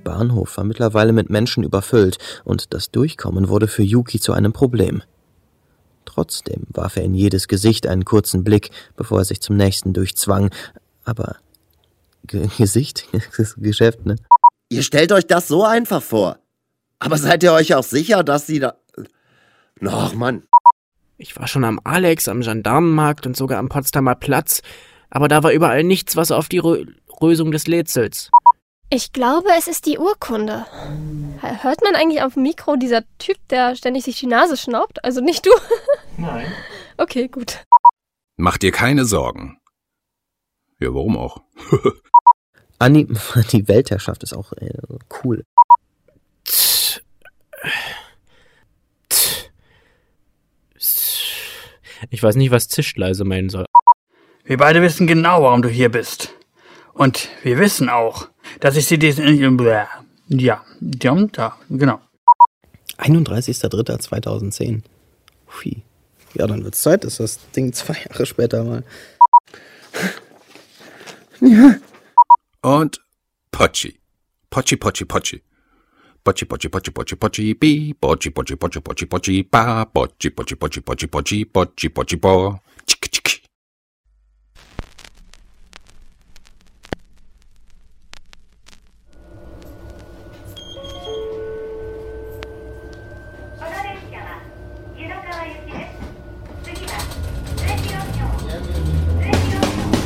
Bahnhof war mittlerweile mit Menschen überfüllt und das Durchkommen wurde für Yuki zu einem Problem. Trotzdem warf er in jedes Gesicht einen kurzen Blick, bevor er sich zum nächsten durchzwang. Aber Gesicht? Das ist Geschäft, ne? Ihr stellt euch das so einfach vor. Aber seid ihr euch auch sicher, dass sie da... Ach, Mann. Ich war schon am Alex, am Gendarmenmarkt und sogar am Potsdamer Platz, aber da war überall nichts, was auf die Lösung des Rätsels. Ich glaube, es ist die Urkunde. Hört man eigentlich auf dem Mikro dieser Typ, der ständig sich die Nase schnaubt? Also nicht du? Nein. Okay, gut. Mach dir keine Sorgen. Ja, warum auch? Anni, die Weltherrschaft ist auch cool. Ich weiß nicht, was Zischleise meinen soll. Wir beide wissen genau, warum du hier bist. Und wir wissen auch, dass ich sie diesen... Ja, da, genau. 31.03.2010. Hui. Ja, dann wird's Zeit, dass das Ding 2 Jahre später mal... Ja. Und Pochi. Pochi, Pochi, Pochi. Pochi, Pochi, Pochi, Pochi, Pochi, bi. Pochi, Pochi, Pochi, Pochi, Pochi, ba. Pochi, Pochi, Pochi, Pochi, Pochi, Pochi, Pochi, Pochi, bo. Tschik, tschik.